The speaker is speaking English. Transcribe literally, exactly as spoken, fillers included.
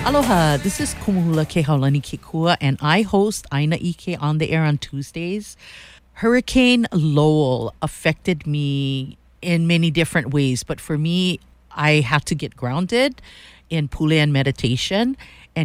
Aloha, this is Kumuhula Kehaulani Kekua, and I host Aina Ike on the air on Tuesdays. Hurricane Lowell affected me in many different ways, but for me, I had to get grounded in Pulean meditation. And